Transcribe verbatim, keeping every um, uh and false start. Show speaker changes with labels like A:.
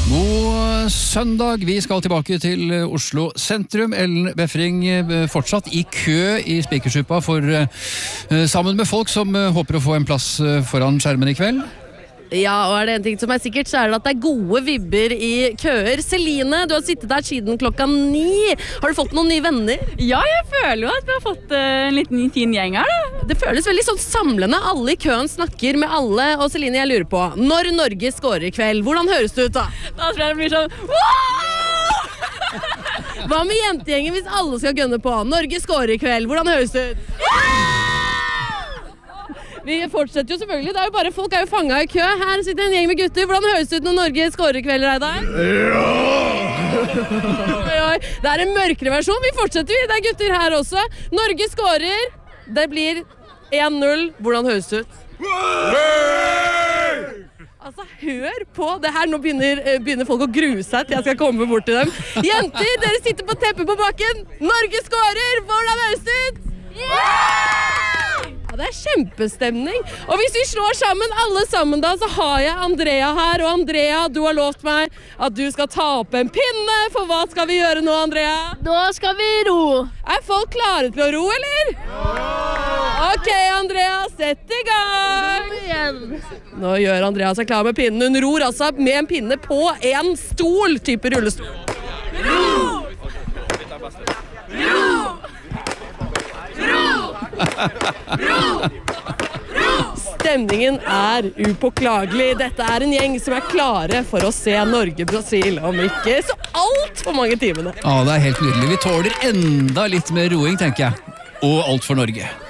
A: God søndag, vi skal tilbake til Oslo sentrum. Ellen Befring fortsatt i kø i Spikersuppa for uh, sammen med folk som uh, håper å få en plass uh, foran skjermen i kveld.
B: Ja, og er det en ting som er sikkert, så er det at det er gode vibber i køer. Celine, du har sittet der siden klokka ni. Har du fått noen nye venner?
C: Ja, jeg føler jo at vi har fått uh, en liten fin gjeng her da.
B: Det føles veldig sånn samlende. Alle i køen snakker med alle. Og Celine, jeg lurer på, når Norge scorer i kveld, hvordan høres det ut da?
C: Da tror jeg det blir sånn wow!
B: Hva med jentegjengen hvis alle skal gønne på? Norge scorer i kveld, hvordan høres det ut? Vi fortsetter jo selvfølgelig, det er jo bare folk er jo fanget i kø. Her sitter en gjeng med gutter. Hvordan høres det ut når Norge scorer i kveld, Reidar? Ja! Det er en mørkere versjon, vi fortsetter jo, det er gutter her også. Norge scorer, det blir en null. Hvordan høres det ut? Altså, hør på det her, nå begynner, begynner folk å grue seg til jeg skal komme bort til dem. Jenter, dere sitter på teppet på bakken. Norge scorer, hvordan høres det ut? Ja, det er kjempestemning. Og hvis vi slår sammen alle sammen da, så har jeg Andrea her. Og Andrea, du har lovt meg at du skal ta opp en pinne. For hva skal vi gjøre nå, Andrea?
C: Da skal vi ro.
B: Er folk klare til å ro, eller? Ja! Ok, Andrea, sett i gang. Nå gjør Andrea seg klar med pinnen. Hun ror altså med en pinne på en stol, type rullestol. Ro! Ro! Stemningen er upåklagelig. Dette er en gjeng som er klare for å se Norge-Brasil om ikke så alt for mange timene.
A: Ja, det er helt nydelig. Vi tåler enda litt mer roing, tenker jeg. Og alt for Norge.